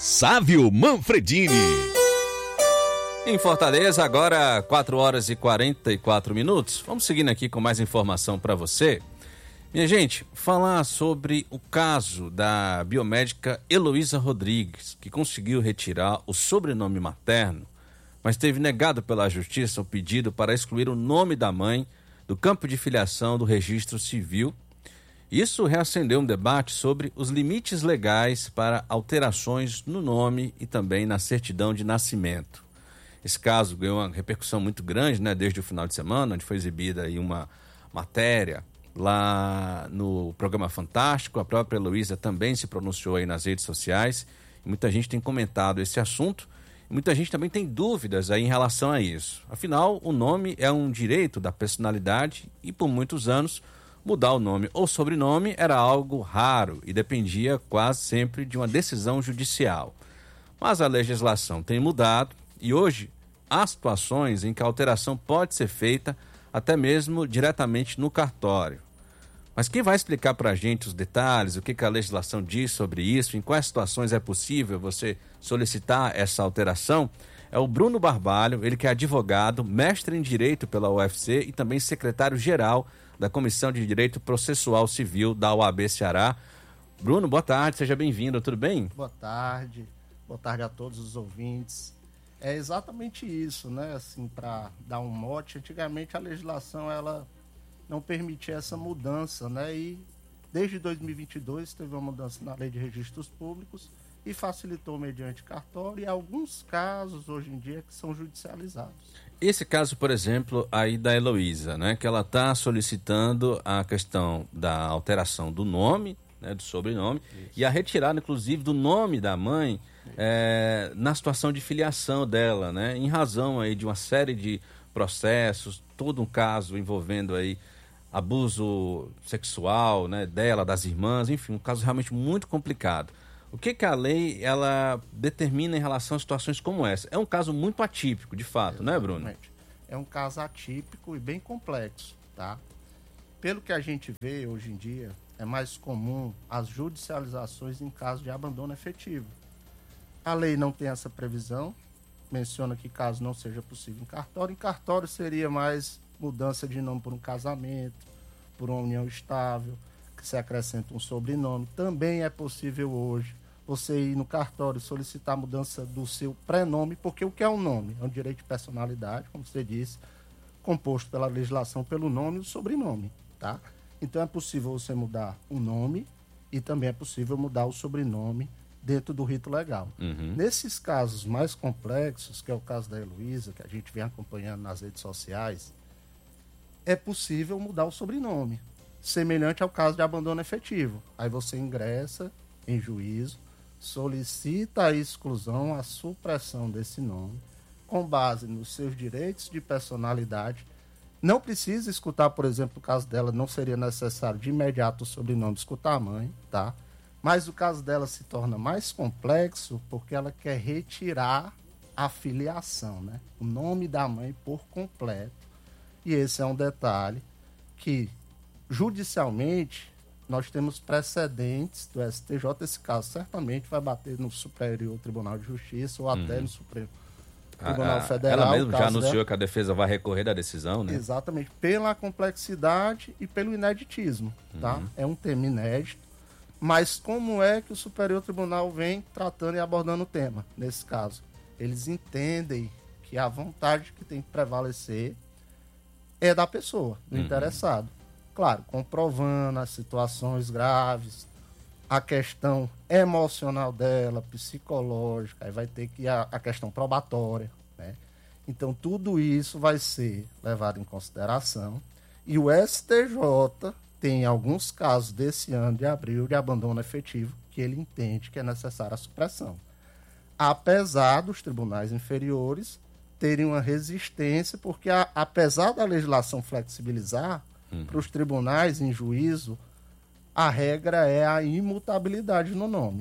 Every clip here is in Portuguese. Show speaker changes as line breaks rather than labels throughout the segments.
Sávio Manfredini.
Em Fortaleza, agora 4h44. Vamos seguindo aqui com mais informação para você. Minha gente, falar sobre o caso da biomédica Heloísa Rodrigues, que conseguiu retirar o sobrenome materno, mas teve negado pela justiça o pedido para excluir o nome da mãe do campo de filiação do registro civil. Isso reacendeu um debate sobre os limites legais para alterações no nome e também na certidão de nascimento. Esse caso ganhou uma repercussão muito grande, né, desde o final de semana, onde foi exibida aí uma matéria lá no programa Fantástico. A própria Heloísa também se pronunciou aí nas redes sociais. E muita gente tem comentado esse assunto. E muita gente também tem dúvidas aí em relação a isso. Afinal, o nome é um direito da personalidade e por muitos anos mudar o nome ou sobrenome era algo raro e dependia quase sempre de uma decisão judicial. Mas a legislação tem mudado e hoje há situações em que a alteração pode ser feita até mesmo diretamente no cartório. Mas quem vai explicar para a gente os detalhes, o que a legislação diz sobre isso, em quais situações é possível você solicitar essa alteração, é o Bruno Barbalho, ele que é advogado, mestre em Direito pela UFC e também secretário-geral da Comissão de Direito Processual Civil da OAB Ceará. Bruno, boa tarde, seja bem-vindo, tudo bem?
Boa tarde a todos os ouvintes. É exatamente isso, né? Assim, para dar um mote, antigamente a legislação ela não permitia essa mudança, né? E desde 2022 teve uma mudança na Lei de Registros Públicos e facilitou mediante cartório e alguns casos hoje em dia que são judicializados.
Esse caso, por exemplo, aí da Heloísa, né? Que ela está solicitando a questão da alteração do nome, né? Do sobrenome, isso, e a retirada, inclusive, do nome da mãe na situação de filiação dela, né? Em razão aí de uma série de processos, todo um caso envolvendo aí abuso sexual, né? Dela, das irmãs, enfim, um caso realmente muito complicado. O que a lei ela determina em relação a situações como essa? É um caso muito atípico, de fato, né, Bruno?
É um caso atípico e bem complexo, tá? Pelo que a gente vê hoje em dia, é mais comum as judicializações em caso de abandono efetivo. A lei não tem essa previsão, menciona que caso não seja possível em cartório seria mais mudança de nome por um casamento, por uma união estável, que se acrescenta um sobrenome. Também é possível hoje você ir no cartório e solicitar a mudança do seu prenome, porque o que é um nome? É um direito de personalidade, como você disse, composto pela legislação pelo nome e o sobrenome, tá? Então é possível você mudar o nome e também é possível mudar o sobrenome dentro do rito legal. Nesses casos mais complexos, que é o caso da Heloísa, que a gente vem acompanhando nas redes sociais, é possível mudar o sobrenome, semelhante ao caso de abandono efetivo. Aí você ingressa em juízo, solicita a exclusão, a supressão desse nome, com base nos seus direitos de personalidade. Não precisa escutar, por exemplo, no caso dela, não seria necessário de imediato o sobrenome escutar a mãe, tá? Mas o caso dela se torna mais complexo porque ela quer retirar a filiação, né? O nome da mãe por completo. E esse é um detalhe que, judicialmente, nós temos precedentes do STJ. Esse caso certamente vai bater no Superior Tribunal de Justiça ou até no Supremo Tribunal Federal.
Ela mesmo já anunciou que a defesa vai recorrer da decisão, né?
Exatamente, pela complexidade e pelo ineditismo, tá? É um tema inédito, mas como é que o Superior Tribunal vem tratando e abordando o tema, nesse caso? Eles entendem que a vontade que tem que prevalecer é da pessoa, do interessado. Claro, comprovando as situações graves, a questão emocional dela, psicológica, aí vai ter que a questão probatória, né? Então, tudo isso vai ser levado em consideração e o STJ tem alguns casos desse ano de abril de abandono efetivo que ele entende que é necessária a supressão. Apesar dos tribunais inferiores terem uma resistência, porque apesar da legislação flexibilizar, para os tribunais em juízo, a regra é a imutabilidade no nome,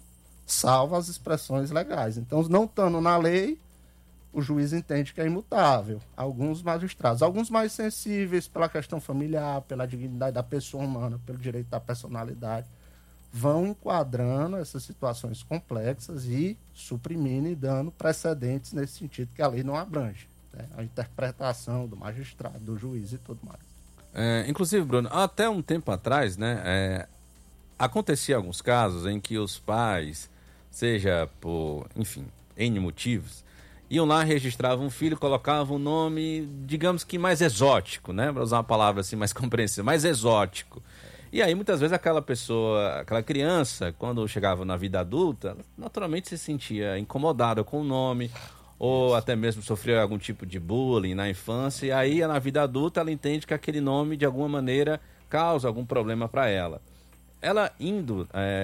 salvo as expressões legais. Então, não estando na lei, o juiz entende que é imutável. Alguns magistrados, alguns mais sensíveis pela questão familiar, pela dignidade da pessoa humana, pelo direito da personalidade, vão enquadrando essas situações complexas e suprimindo e dando precedentes nesse sentido que a lei não abrange, né? A interpretação do magistrado, do juiz e tudo mais.
Inclusive, Bruno, até um tempo atrás, né, acontecia alguns casos em que os pais, seja por, enfim, N motivos, iam lá, registravam um filho, colocavam um nome, digamos que mais exótico, né, para usar uma palavra assim mais compreensível, mais exótico. E aí, muitas vezes, aquela pessoa, aquela criança, quando chegava na vida adulta, naturalmente se sentia incomodada com o nome, ou até mesmo sofreu algum tipo de bullying na infância, e aí, na vida adulta, ela entende que aquele nome, de alguma maneira, causa algum problema para ela. Ela indo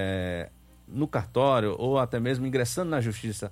no cartório, ou até mesmo ingressando na justiça,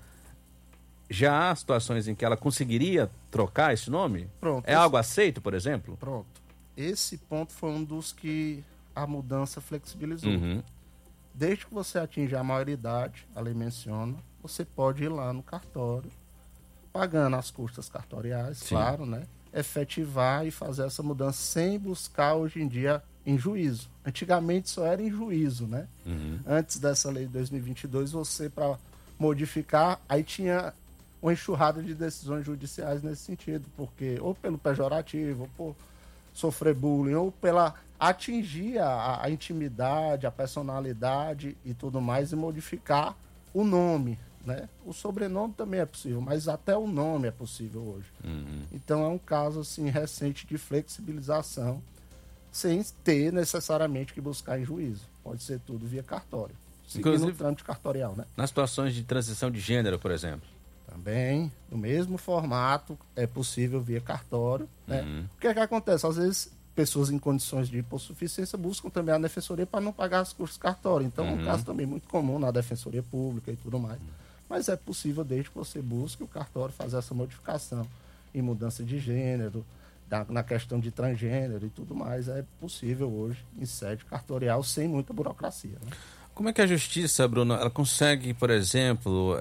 já há situações em que ela conseguiria trocar esse nome?
Pronto.
É algo aceito, por exemplo?
Pronto. Esse ponto foi um dos que a mudança flexibilizou.
Uhum.
Desde que você atinja a maioridade, a lei menciona, você pode ir lá no cartório, pagando as custas cartoriais,
Sim.
claro, né? Efetivar e fazer essa mudança sem buscar hoje em dia em juízo. Antigamente só era em juízo, né?
Uhum.
Antes dessa lei de 2022, você, para modificar, aí tinha uma enxurrada de decisões judiciais nesse sentido, porque ou pelo pejorativo, ou por sofrer bullying, ou pela atingir a intimidade, a personalidade e tudo mais, e modificar o nome, né? O sobrenome também é possível, mas até o nome é possível hoje.
Uhum.
Então é um caso assim recente de flexibilização, sem ter necessariamente que buscar em juízo. Pode ser tudo via cartório, seguindo
Inclusive,
o trâmite cartorial, né?
nas situações de transição de gênero, por exemplo.
Também, no mesmo formato, é possível via cartório, né?
Uhum.
O que é que acontece? Às vezes, pessoas em condições de hipossuficiência buscam também a defensoria para não pagar os custos cartório. Então, é um caso também muito comum na defensoria pública e tudo mais. Mas é possível, desde que você busque o cartório, fazer essa modificação em mudança de gênero, na questão de transgênero e tudo mais. É possível hoje, em sede cartorial, sem muita burocracia, né?
Como é que a justiça, Bruno, ela consegue, por exemplo,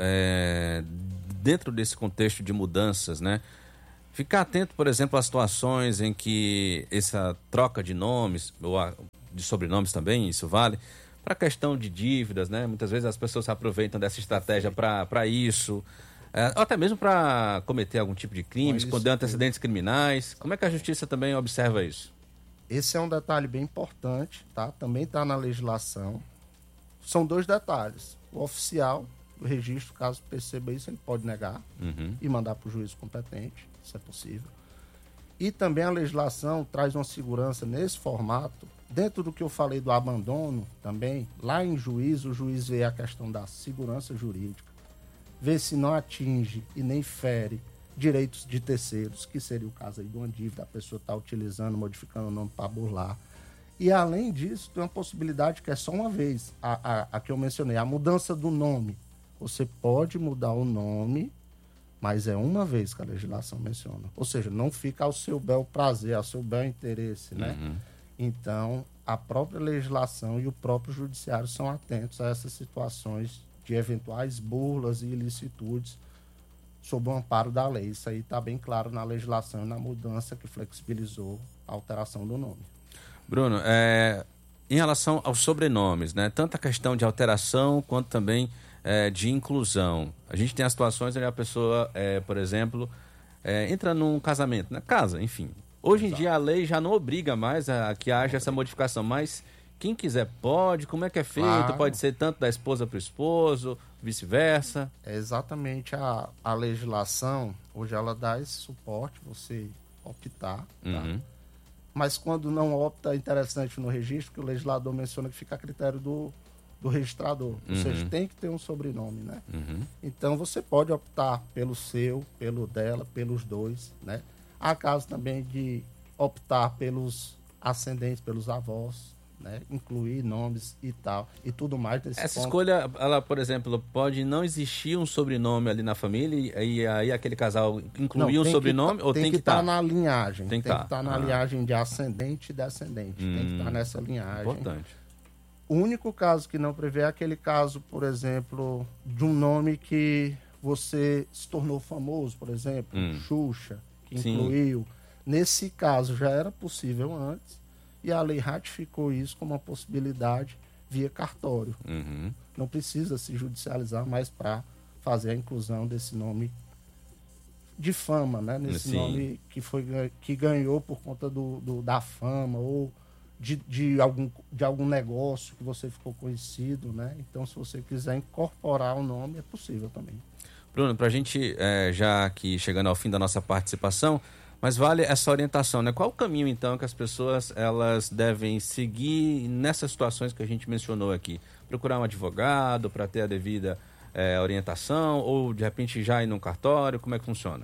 dentro desse contexto de mudanças, né, ficar atento, por exemplo, às situações em que essa troca de nomes, ou de sobrenomes também, isso vale, para a questão de dívidas, né? Muitas vezes as pessoas se aproveitam dessa estratégia para isso, ou até mesmo para cometer algum tipo de crime, esconder antecedentes criminais. Como é que a justiça também observa isso?
Esse é um detalhe bem importante, tá? Também está na legislação. São dois detalhes. O oficial do registro, caso perceba isso, ele pode negar e mandar para o juiz competente, isso é possível. E também a legislação traz uma segurança nesse formato, dentro do que eu falei do abandono também, lá em juízo, o juiz vê a questão da segurança jurídica, vê se não atinge e nem fere direitos de terceiros, que seria o caso aí de uma dívida, a pessoa está utilizando, modificando o nome para burlar. E além disso, tem uma possibilidade que é só uma vez, a que eu mencionei, a mudança do nome. Você pode mudar o nome, mas é uma vez que a legislação menciona. Ou seja, não fica ao seu bel prazer, ao seu bel interesse, né? Então, a própria legislação e o próprio judiciário são atentos a essas situações de eventuais burlas e ilicitudes sob o amparo da lei. Isso aí está bem claro na legislação e na mudança que flexibilizou a alteração do nome.
Bruno, em relação aos sobrenomes, né, tanto a questão de alteração quanto também de inclusão. A gente tem as situações onde a pessoa, por exemplo, entra num casamento, né, casa, enfim. Hoje em dia a lei já não obriga mais a que haja essa modificação, mas quem quiser pode, como é que é feito?
Claro.
Pode ser tanto da esposa para o esposo, vice-versa.
É exatamente a legislação, hoje ela dá esse suporte, você optar, tá? Mas quando não opta, é interessante no registro, que o legislador menciona que fica a critério do registrador. Ou seja, tem que ter um sobrenome, né? Então você pode optar pelo seu, pelo dela, pelos dois, né? Há caso também de optar pelos ascendentes, pelos avós, né? Incluir nomes e tal, e tudo mais nesse
Essa
ponto.
escolha, ela, por exemplo, pode não existir um sobrenome ali na família e aí aquele casal incluir um sobrenome ou tem que estar
na linhagem.
Tem que
estar na linhagem de ascendente e descendente. Tem que estar nessa linhagem.
Importante.
O único caso que não prevê é aquele caso, por exemplo, de um nome que você se tornou famoso, por exemplo, Xuxa, que incluiu. Nesse caso já era possível antes, e a lei ratificou isso como uma possibilidade via cartório. Não precisa se judicializar mais para fazer a inclusão desse nome de fama, né? Nesse nome que ganhou por conta da fama ou de algum negócio que você ficou conhecido, né? Então, se você quiser incorporar o nome, é possível também.
Bruno, para a gente, já aqui chegando ao fim da nossa participação, mas vale essa orientação, né? Qual o caminho, então, que as pessoas elas devem seguir nessas situações que a gente mencionou aqui? Procurar um advogado para ter a devida orientação ou, de repente, já ir num cartório? Como é que funciona?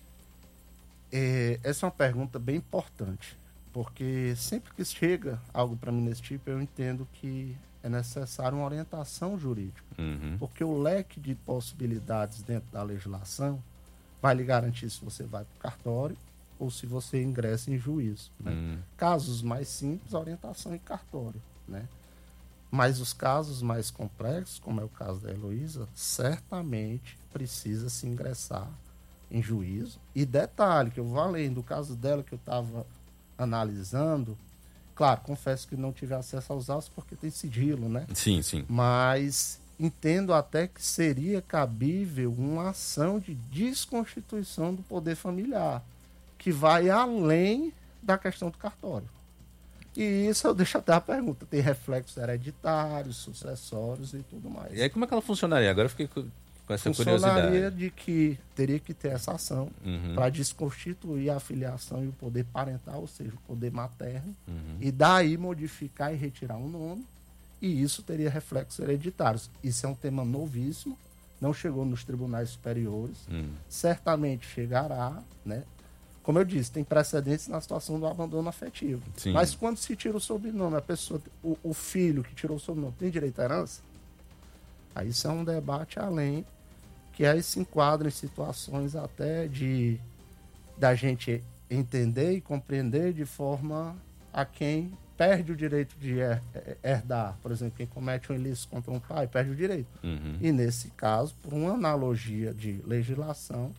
Essa é uma pergunta bem importante, porque sempre que chega algo para mim desse tipo, eu entendo que é necessário uma orientação jurídica, porque o leque de possibilidades dentro da legislação vai lhe garantir se você vai para o cartório ou se você ingressa em juízo, né? Casos mais simples, a orientação em cartório, né? Mas os casos mais complexos, como é o caso da Heloísa, certamente precisa se ingressar em juízo. E detalhe, que eu vou além do caso dela que eu estava analisando, claro, confesso que não tive acesso aos autos porque tem sigilo, né?
Sim, sim.
Mas entendo até que seria cabível uma ação de desconstituição do poder familiar, que vai além da questão do cartório. E isso eu deixo até a pergunta, tem reflexos hereditários, sucessórios e tudo mais.
E aí como é que ela funcionaria? Agora eu fiquei com essa
Funcionaria
curiosidade.
de que teria que ter essa ação para desconstituir a filiação e o poder parental, ou seja, o poder materno, e daí modificar e retirar um nome, e isso teria reflexos hereditários. Isso é um tema novíssimo, não chegou nos tribunais superiores, certamente chegará, né? Como eu disse, tem precedentes na situação do abandono afetivo.
Sim.
Mas quando se tira o sobrenome, a pessoa, o filho que tirou o sobrenome, tem direito à herança? Aí isso é um debate além, que aí se enquadra em situações até da gente entender e compreender de forma a quem perde o direito de herdar. Por exemplo, quem comete um ilícito contra um pai perde o direito. E nesse caso, por uma analogia de legislação,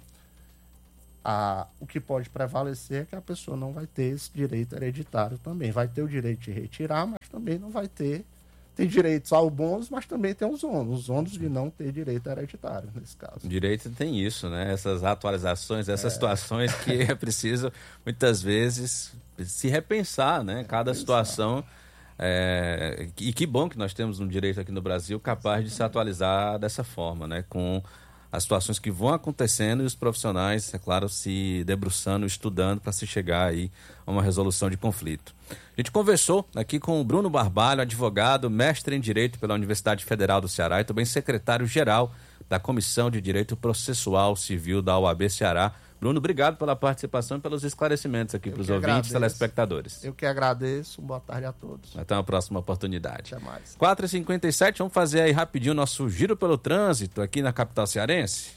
o que pode prevalecer é que a pessoa não vai ter esse direito hereditário também. Vai ter o direito de retirar, mas também não vai ter. Tem direitos ao bônus, mas também tem os ônus de não ter direito hereditário, nesse caso.
O direito tem isso, né? Essas atualizações, essas situações que é preciso, muitas vezes, se repensar, né? Cada situação. E que bom que nós temos um direito aqui no Brasil capaz de se atualizar dessa forma, né? Com as situações que vão acontecendo e os profissionais, é claro, se debruçando, estudando para se chegar aí a uma resolução de conflito. A gente conversou aqui com o Bruno Barbalho, advogado, mestre em Direito pela Universidade Federal do Ceará e também secretário-geral da Comissão de Direito Processual Civil da OAB Ceará. Bruno, obrigado pela participação e pelos esclarecimentos aqui para os ouvintes e telespectadores.
Eu que agradeço. Boa tarde a todos.
Até uma próxima oportunidade.
Até mais.
4h57, vamos fazer aí rapidinho o nosso giro pelo trânsito aqui na capital cearense.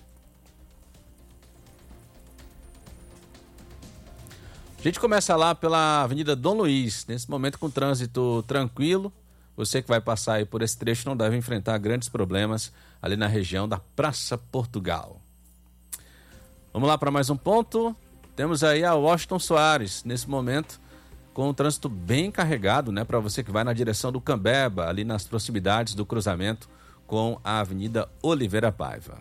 A gente começa lá pela Avenida Dom Luiz, nesse momento com trânsito tranquilo. Você que vai passar aí por esse trecho não deve enfrentar grandes problemas ali na região da Praça Portugal. Vamos lá para mais um ponto. Temos aí a Washington Soares, nesse momento, com o trânsito bem carregado, né? Para você que vai na direção do Cambeba, ali nas proximidades do cruzamento com a Avenida Oliveira Paiva.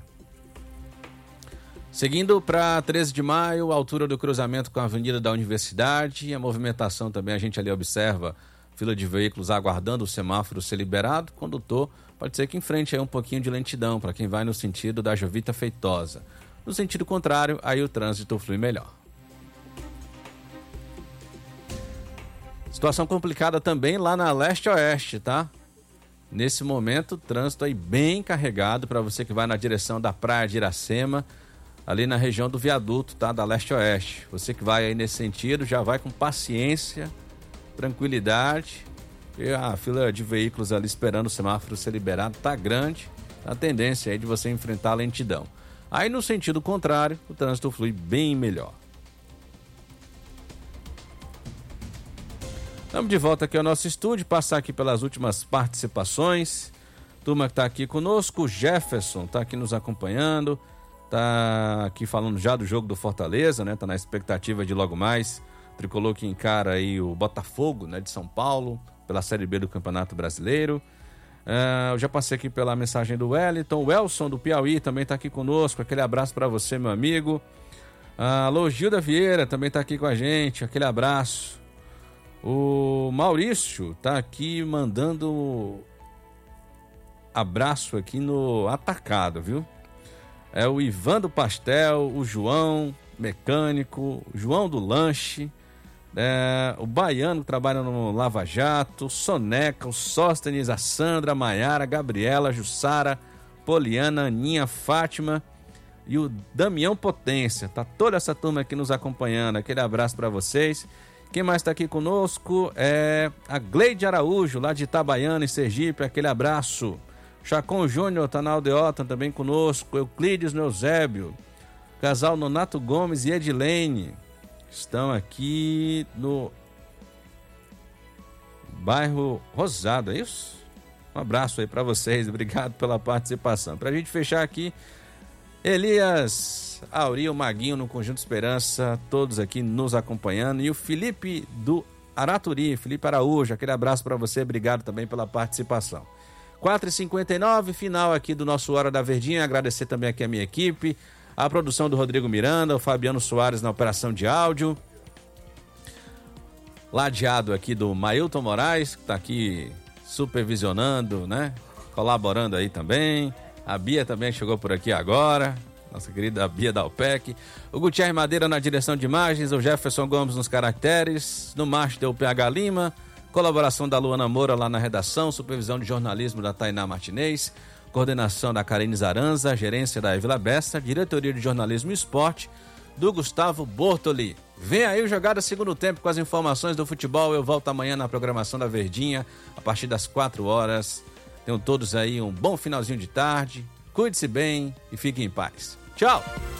Seguindo para 13 de maio, altura do cruzamento com a Avenida da Universidade. A movimentação também a gente ali observa, fila de veículos aguardando o semáforo ser liberado. Condutor, pode ser que enfrente aí um pouquinho de lentidão para quem vai no sentido da Jovita Feitosa. No sentido contrário, aí o trânsito flui melhor. Situação complicada também lá na Leste-Oeste, tá? Nesse momento, trânsito aí bem carregado para você que vai na direção da Praia de Iracema, ali na região do viaduto, tá? Da Leste-Oeste. Você que vai aí nesse sentido, já vai com paciência, tranquilidade. E a fila de veículos ali esperando o semáforo ser liberado tá grande. A tendência aí de você enfrentar a lentidão. Aí no sentido contrário, o trânsito flui bem melhor. Estamos de volta aqui ao nosso estúdio, passar aqui pelas últimas participações. Turma que está aqui conosco, o Jefferson está aqui nos acompanhando, está aqui falando já do jogo do Fortaleza, né? Está na expectativa de logo mais. Tricolor que encara aí o Botafogo, né, de São Paulo, pela Série B do Campeonato Brasileiro. Eu já passei aqui pela mensagem do Wellington. O Elson do Piauí também está aqui conosco. Aquele abraço para você, meu amigo. Alô, Gilda Vieira também está aqui com a gente. Aquele abraço. O Maurício está aqui mandando abraço aqui no atacado, viu? É o Ivan do Pastel, o João mecânico, o João do lanche, o Baiano que trabalha no Lava Jato, Soneca, o Sóstenes, a Sandra, a Maiara, a Gabriela, a Jussara, Poliana, Aninha, Fátima e o Damião Potência. Tá toda essa turma aqui nos acompanhando. Aquele abraço para vocês. Quem mais está aqui conosco é a Gleide Araújo, lá de Itabaiana, em Sergipe. Aquele abraço. Chacon Júnior tá na Aldeota também conosco. Euclides Neuzébio. Casal Nonato Gomes e Edilene estão aqui no bairro Rosado, é isso? Um abraço aí para vocês, obrigado pela participação. Pra gente fechar aqui, Elias, Auril, Maguinho no Conjunto Esperança, todos aqui nos acompanhando, e o Felipe do Araturi, Felipe Araújo, aquele abraço para você, obrigado também pela participação. 4h59, final aqui do nosso Hora da Verdinha, agradecer também aqui a minha equipe, a produção do Rodrigo Miranda, o Fabiano Soares na operação de áudio, ladeado aqui do Mailton Moraes, que está aqui supervisionando, né? Colaborando aí também. A Bia também chegou por aqui agora, nossa querida Bia da Alpec. O Gutierre Madeira na direção de imagens, o Jefferson Gomes nos caracteres, no master o PH Lima, colaboração da Luana Moura lá na redação, supervisão de jornalismo da Tainá Martinez, coordenação da Karine Zaranza, gerência da Evila Bessa, diretoria de jornalismo e esporte do Gustavo Bortoli. Vem aí o Jogada Segundo Tempo com as informações do futebol. Eu volto amanhã na programação da Verdinha, a partir das 4 horas. Tenham todos aí um bom finalzinho de tarde. Cuide-se bem e fiquem em paz. Tchau!